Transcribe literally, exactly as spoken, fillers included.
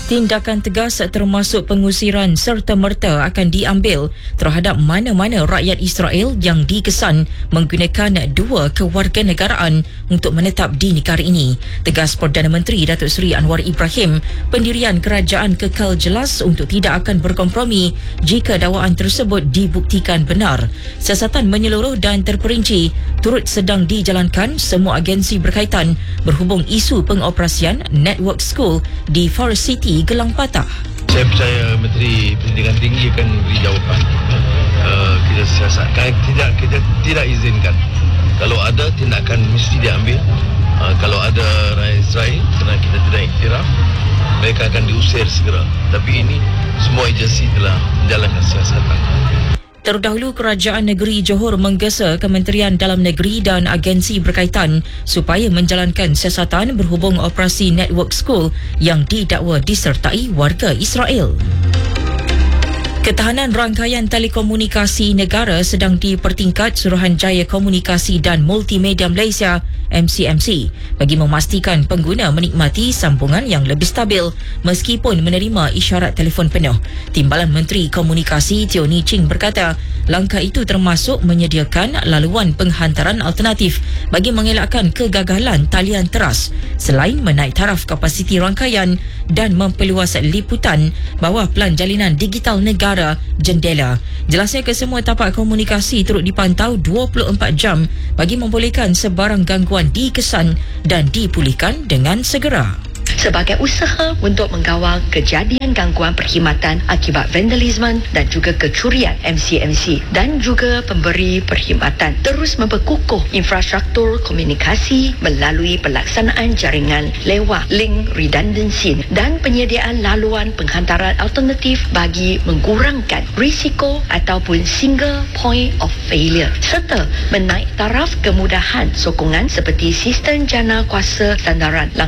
Tindakan tegas termasuk pengusiran serta-merta akan diambil terhadap mana-mana rakyat Israel yang dikesan menggunakan dua kewarganegaraan untuk menetap di negara ini. Tegas Perdana Menteri Datuk Seri Anwar Ibrahim, pendirian kerajaan kekal jelas untuk tidak akan berkompromi jika dakwaan tersebut dibuktikan benar. Siasatan menyeluruh dan terperinci turut sedang dijalankan semua agensi berkaitan berhubung isu pengoperasian Network School di Forest City, Gelang Patah. Saya percaya Menteri Pendidikan Tinggi akan beri jawapan. Uh, kita siasatkan, tidak kita tidak izinkan. Kalau ada tindakan mesti diambil. Uh, kalau ada rakyat Israel kerana kita tidak iktiraf, mereka akan diusir segera. Tapi ini semua agensi telah menjalankan siasatan. Terdahulu, Kerajaan Negeri Johor menggesa Kementerian Dalam Negeri dan agensi berkaitan supaya menjalankan siasatan berhubung operasi Network School yang didakwa disertai warga Israel. Ketahanan rangkaian telekomunikasi negara sedang dipertingkat Suruhanjaya Komunikasi dan Multimedia Malaysia M C M C bagi memastikan pengguna menikmati sambungan yang lebih stabil meskipun menerima isyarat telefon penuh. Timbalan Menteri Komunikasi Teo Ni Ching berkata, langkah itu termasuk menyediakan laluan penghantaran alternatif bagi mengelakkan kegagalan talian teras selain menaik taraf kapasiti rangkaian dan memperluas liputan bawah Pelan Jalinan Digital Negara Jendela. Jelasnya kesemua tapak komunikasi turut dipantau dua puluh empat jam bagi membolehkan sebarang gangguan dikesan dan dipulihkan dengan segera. Sebagai usaha untuk mengawal kejadian gangguan perkhidmatan akibat vandalisme dan juga kecurian, M C M C dan juga pemberi perkhidmatan terus memperkukuh infrastruktur komunikasi melalui pelaksanaan jaringan lewat link redundancy dan penyediaan laluan penghantaran alternatif bagi mengurangkan risiko ataupun single point of failure serta menaik taraf kemudahan sokongan seperti sistem jana kuasa sandaran